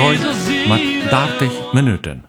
Heute mit 30 Minuten.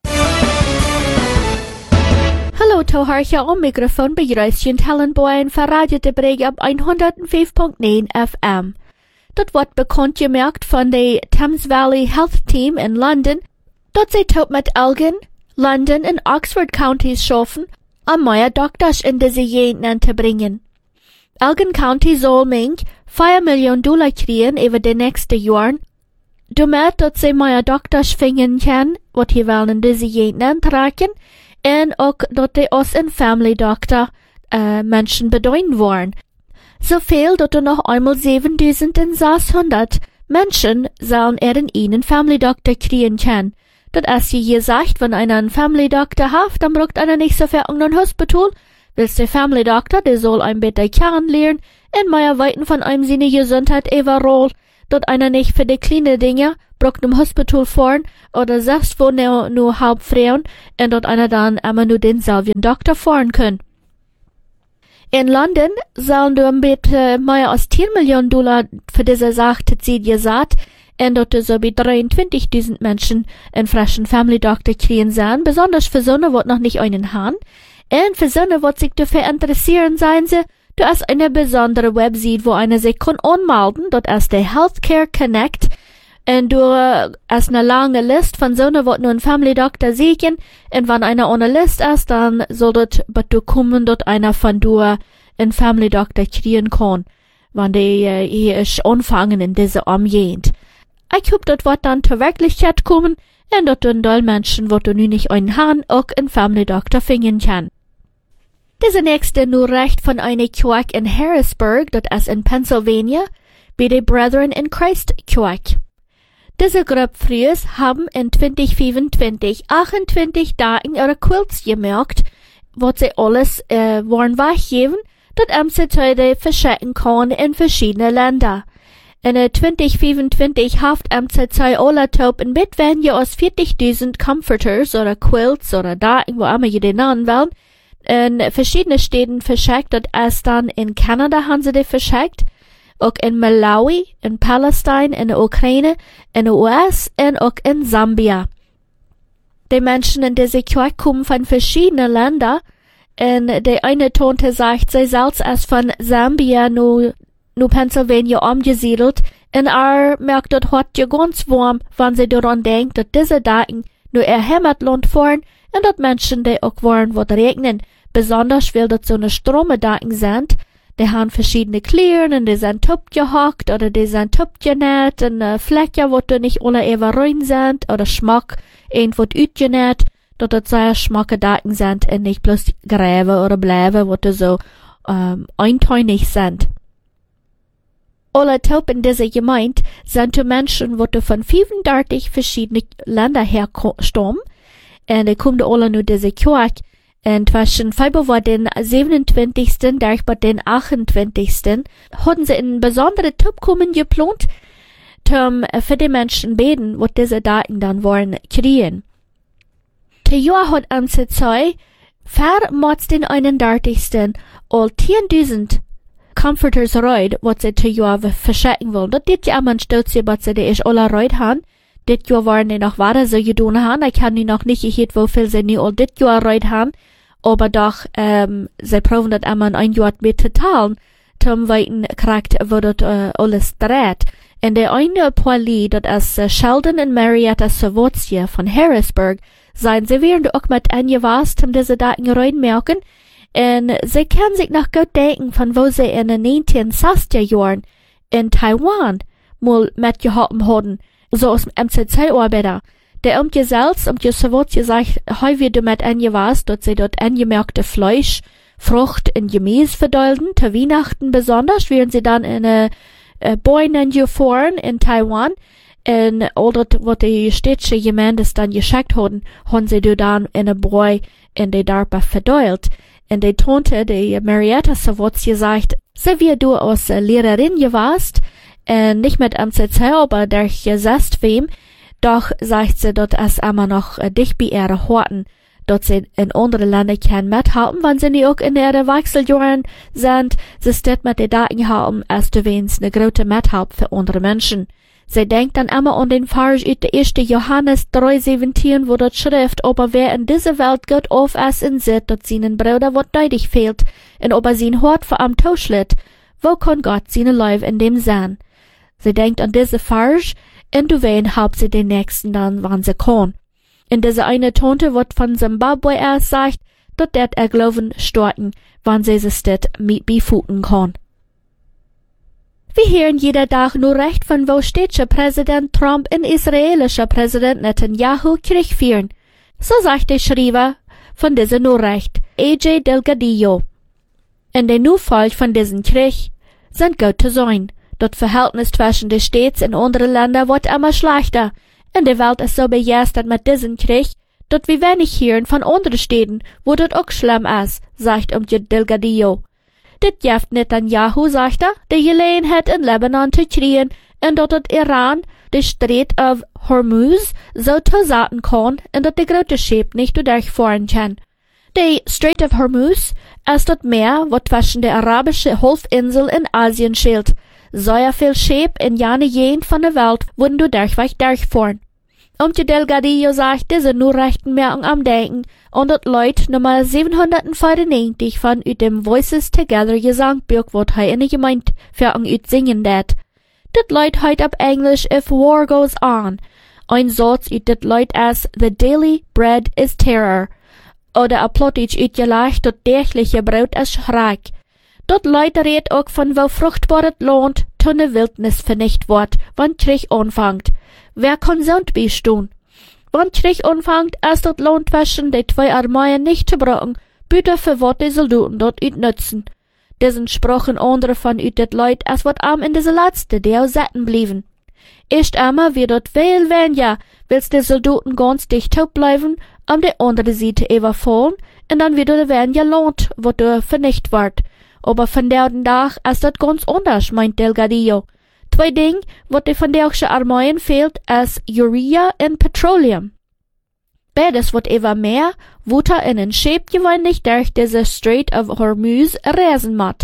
Hallo, toehoortje om microfoon bij Ruisjen Tellenboyen van Radio de Brege op 105.9 FM. Dat wordt bekendgemaakt van de Thames Valley Health Team in London, dat zij tot met Elgin, London en Oxford counties schaffen, om meer dokters in deze gegenden te brengen. Elgin County zal mink $5 miljoen krijgen over de nächste jaren, doordat dat zij meer dokters vinden kan, wat je wel in deze gegenden trekken, en ook dat de als een family doctor mensen bedienen worden. Zoveel dat er nog eenmaal 7600 mensen zullen een family doctor krijgen kan. Dat als je gezegd, wenn einer een family doctor heeft, dan braucht einer nicht so viel in een hospital. Willst de family doctor, der soll ein beter kennenlernen en mehr weiten von einem seine Gesundheit overall, dat einer nicht für die kleine Dinge braucht im Hospital fahren oder selbst wo nur halb Frauen en dat einer dann immer nur denselben Doktor fahren können. In London sollen du ein bisschen mehr als $10 Millionen für diese Sache gesagt, en dat er so wie 23.000 Menschen einen frischen Family Doctor kriegen sein, besonders für so wat noch nicht einen haben. En für so wat sich dafür interessieren sein sie, du hast eine besondere Website, wo einer sich kann anmelden, dort ist der Healthcare Connect, en du hast eine lange Liste von so wat nur ein Family Doctor sehen, en wenn einer ohne List ist, dann soll dort, du kommen, dort einer von du ein Family Doctor kriegen kann, wenn die hier ist anfangen in diese Umgehend. Ich hoffe, dat wat dann zur Wirklichkeit kommen, en dat du doll Menschen, wo du nu nicht einen haben, auch ein Family Doctor finden kann. Diese nächste nur recht von einer Kirche in Harrisburg, dat ist in Pennsylvania, bei den Brethren in Christ Kirche. Diese Gruppe Frühs haben in 2025 28 Tagen ihre Quilts gemerkt, wo sie alles wollen weggeben, dat sie heute verschicken können in verschiedene Länder. In 2025 haft MC2 alle top in Bett werden je aus 40.000 Comforters oder Quilts oder Daten, wo immer je den nennen wollen, in verschiedene Städten verschickt, dat ist dann in Kanada haben sie die verschickt, auch in Malawi, in Palästina, in der Ukraine, in der US und auch in Sambia. Die Menschen in diese Kirche kommen von verschiedenen Ländern, und die eine Tante sagt, sie selbst ist von Sambia nu Pennsylvania umgesiedelt, und merkt dort heute ganz warm, wenn sie daran denkt, dass diese Daten nur ihr Heimatland fahren, und dort Menschen, die auch wollen, was regnen, besonders weil dort so eine Stromedaten sind, die haben verschiedene Klären, und die sind top gehockt, oder die sind top genäht, und Flecken, wo du nicht alle eben rein sind, oder Schmack, irgendwo utgenäht, dort sehr schmacke Daten sind, und nicht bloß Gräben oder Bleiben, wo du so, einteinig sind. Alle top in dieser Gemeinde sind die Menschen, die von 35 verschiedenen Ländern herstammen, und die kommen alle nur diese Kirche. Und zwischen Februar den 27. durch den 28. hatten sie einen besonderen Topkommen geplant, für die Menschen beten, wo diese Daten dann wollen kriegen. Der Jahr hat MC2 den 31. all 10.000 Comforters reid, wat sie zu Jahr verschicken wollen. Dat dit ja man stolz was sie die alle reid han. Dit Jahr waren die noch weiter so gedun han. Ich kann die noch nicht gehört, wie viel sie nie all dit Jahr reid han. Aber doch, sie proben dat einmal ein Jahr mit zu teilen, zum weiten kriegt, wo dat alles dreht. Und der eine Poli, dat ist Sheldon und Marietta Savotia von Harrisburg, seien sie während auch mit angewas, diese Daten reinmerken. Und sie können sich noch gut denken, von wo sie in den 1960er Jahren in Taiwan mal mitgeholfen haben, so aus dem MC2-Arbeiter. Der umgesetzt, so gesagt, heu wird damit angewas, dass sie dort angemerkte Fleisch, Frucht und Gemüse verdeuten, zu Weihnachten besonders, während sie dann in Bäunen gefahren in Taiwan, und all dort, wo die städtische Gemeinde dann geschickt haben sie dann in ein Bräu in die Darpa verdeut. Und die Tante, die Marietta Savotia sagt, sie wie du als Lehrerin gewast, nicht mit MC2, aber durch gesetzt wem, doch sagt sie, dort es immer noch dich bei ihrer Horten, dort sie in andere Länder können mithalten, wenn sie nicht auch in ihre Wechseljahren sind, sie steht mit den Daten haben, als du wenigstens eine große Mithilfe für andere Menschen. Sie denkt dann immer an den Vers aus der 1. Johannes 3,17, wo dort schrift, aber wer in dieser Welt Gott auf es und sieht, dass seinen Bruder wat neidig fehlt, und ob sein Hort vor am Tauschlit, wo kann Gott seine Leib in dem sein? Sie denkt an diese Vers, und du wen habt sie den nächsten dann, wann sie kann. In diese eine Tante wird von Zimbabwe erst sagt, dass der Glauben starten, wann sie es mit befuten kann. Wir hören jeder Tag nur recht von wo steht Präsident Trump und israelischer Präsident Netanyahu Krieg führen. So sagt der Schreiber von dieser Nachricht, A.J. Delgadillo. In der Nufall von diesem Krieg sind gut zu sein. Das Verhältnis zwischen den Staaten und anderen Ländern wird immer schlechter. In der Welt ist so begeistert mit diesem Krieg, dass wir wenig hören von anderen Städten, wo das auch schlimm ist, sagt Delgadillo. Dit jeft Netanyahu, sagt die Gelegenheit in Lebanon zu kriegen, und dass das Iran die Strait of Hormuz so zusaten kann, und dass die große Schip nicht durchfahren kann. Die Strait of Hormuz ist das Meer, was zwischen der arabischen Halbinsel in Asien schält. Sehr viel Schip in jene Gegend von der Welt würden durchfahren. Delgadillo sagt, diese Nachrichten merken am Denken, und das Leut Nummer 794 von dem Voices Together Gesangbuch, wat in der Gemeinde für singen dat. Das Leut heut ab Englisch If War Goes On. Ein Satz das Leut as The Daily Bread is Terror. Oder a Plottage gleich das tägliche Brot ist Schreck. Das Leut redet auch von wo fruchtbares Land von der Wildnis vernichtet wird, wann Krieg anfängt. Wer kann sonst bestehen? Wann Krieg anfängt, ist das Land zwischen die zwei Armeien nicht zu brauchen, bitte für was die Soldaten dort nützen. Diesen sprachen andere von das Leut, als wat am in diese letzte, die auch setten blieben. Erst einmal wird dort viel weniger, willst die Soldaten ganz dicht taub bleiben, die andere Seite überfallen, und dann wird der weniger Land, wo der vernichtet wird. Aber von der Tag ist das ganz anders, meint Delgadillo. Zwei Dinge, was die von der Armeien fehlt, ist Urea und Petroleum. Beides wird immer mehr, Wutter in den Schip gewöhnlich durch diese Strait of Hormuz reisen macht.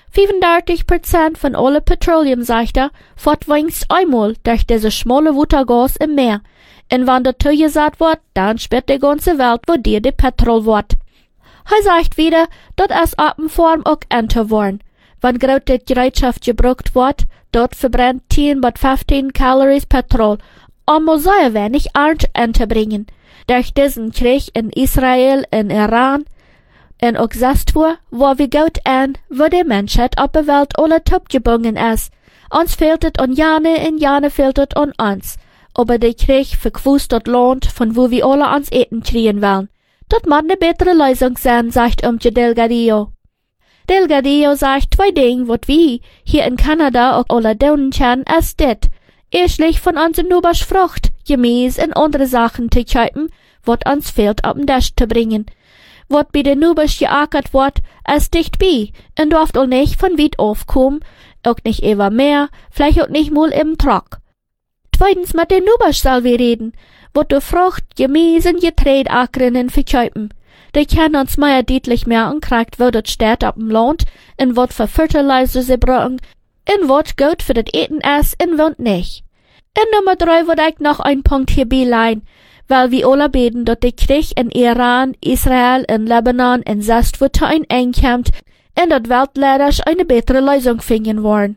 35% von alle Petroleum, sagt fährt wenigstens einmal durch diese schmale Wuttergas im Meer. Und wenn das zugesagt wird, dann sperrt die ganze Welt, wo dir die Petrol wird. Er sagt wieder, dass es Abendform auch enter worden. Wenn große Gerätschaft gebraucht wird, dort verbrennt 10 bis 15 Calories Petrol, muss sehr wenig Ernst enterbringen. Durch diesen Krieg in Israel, in Iran, und auch sonst wo wir gut an, wo die Menschheit auf der Welt alle top gebunden ist. Uns fehlt es an Jane, und Jane fehlt es an uns. Aber der Krieg verkwust das Land, von wo wir alle uns Eten kriegen wollen. Das muss eine bessere Lösung sein, sagt Delgadillo. Delgadillo sagt zwei Dinge, was wir hier in Kanada auch alle tun können, ist dit. Erstlich von unseren Nubers Frucht, Gemüse und andere Sachen zu kaufen, was uns fehlt, auf den Tisch zu bringen. Was bei den Nubers geackert wird, ist dicht bei, und darf auch nicht von weit aufkommen, auch nicht über mehr, vielleicht auch nicht mal im Trock. Zweitens mit den Nubers soll wir reden, was du Frucht, Gemüse und Getreide ackern und verkaufen. Die können uns mehr deutlich merken, kriegt, wo das steht auf dem Land, und was für Fertilizer sie brauchen, und was gut für das Eten ist, und was nicht. In Nummer 3 würde ich noch ein Punkt hier beilein, weil wir alle beten, dass der Krieg in Iran, Israel, in Lebanon und sonst wo zu ein Ende kommt, und dass Weltleiter eine bessere Lösung finden wollen.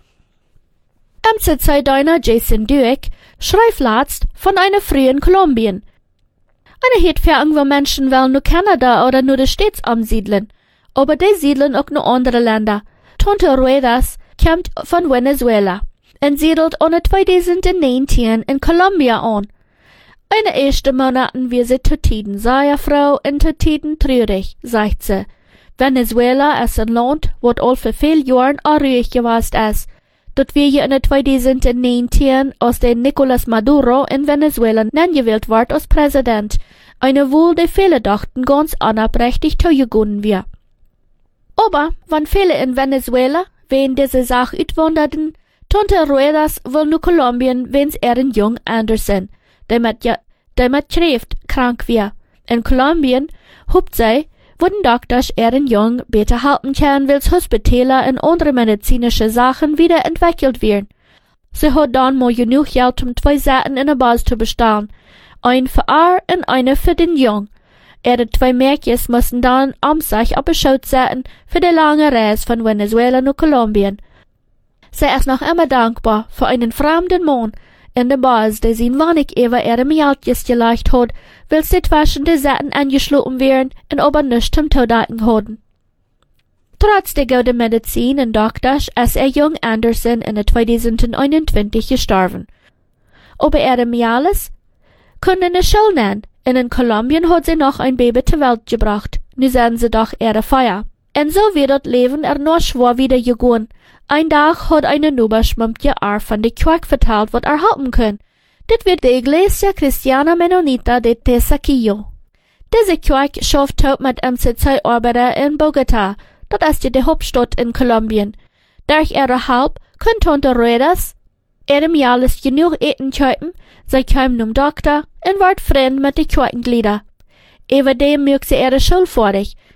MC-Deiner Jason Duick schreibt letzt von einer frühen Kolumbien. Eine hat für irgendwo Menschen wollen nur Kanada oder nur die Staaten ansiedeln, aber die siedeln auch nur andere Länder. Tante Ruedas kommt von Venezuela und siedelt ohne 2019 in Kolumbien an. In den ersten Monaten wir sie zu Tiden sehr froh und zu Tiden traurig, sagt sie. Venezuela ist ein Land, wo all für viele Jahre ruhig gewesen ist. Dort wir hier in 2019 aus den Nicolás Maduro in Venezuela gewählt wird als Präsident. Eine Wahl, die viele dachten ganz unabsichtlich zugegangen wir. Aber, wenn viele in Venezuela wegen dieser Sache utwanderten, Tante Ruedas will nur Kolumbien, wenns ihren Jung Anderson, der mit Schrift krank wir. In Kolumbien, hofft sie, wurden Doktors ihren Jung besser halten können, wills Hospitaler und andere medizinische Sachen wieder entwickelt werden. Ze had dan maar genoeg geld om 2 zetten in een bas te bestaan. Een voor haar en eine voor den jong. De 2 meisjes moesten dan om zich op een schoot zetten voor de lange reis van Venezuela naar Kolumbien. Zij is nog immer dankbaar voor einen fremden man in de bas, die zijn wanneer even mealtjes geleicht had, wil sie zwischen de zetten angesloten werden en aber nichts zum Todenken hadden. Trotz der guten Medizin und Doktors ist jung Anderson in 2021 gestorben. Aber Mialis können eine Schuld nennen. In Kolumbien hat sie noch ein Baby zur Welt gebracht. Nu sind sie doch Feier. Und so wird das Leben noch schwer wieder gegangen. Ein Tag hat eine Nuberschmumpje von der Kirche verteilt, was halten können. Das wird die Iglesia Cristiana Menonita de Tesaquillo. Diese Kirche schafft heute mit MC2-Arbeiter in Bogotá. Das ist die Hauptstadt in Kolumbien. Durch ihre Halb können Tante Redas Mialis genug Eten kaufen, sie kommen zum Doktor und wird Freund mit den Kirchenglieder. Everdem mögt sie ihre Schuld fertig,